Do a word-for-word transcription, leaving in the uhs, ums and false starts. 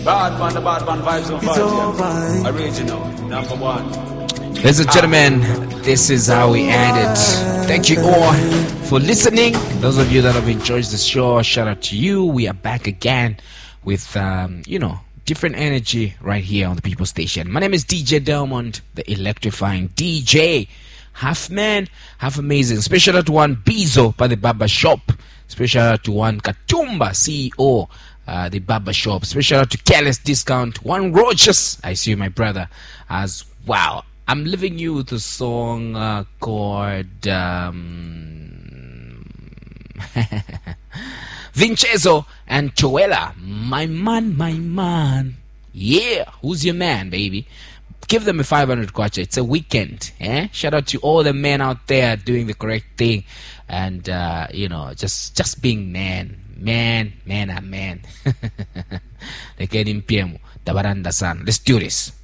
Bad man, the bad man vibes on vibes, yeah. Original, number one. Ladies and gentlemen, this is how we end it. Thank you all for listening. Those of you that have enjoyed the show, shout out to you. We are back again with, um, you know, different energy right here on the People Station. My name is D J Delmond, the electrifying D J. Half man, half amazing. Special out to one Bizo by the Barber Shop. Special out to one Katumba, C E O, uh, the Barber Shop. Special out to Careless Discount, one Roaches. I see you, my brother. As wow, I'm leaving you with a song uh, called um, Vincenzo and Choela. My man, my man. Yeah, who's your man, baby? Give them a five hundred kwacha. It's a weekend. Eh? Shout out to all the men out there doing the correct thing. And, uh, you know, just just being man. Man, man, ah, man. Let's do this.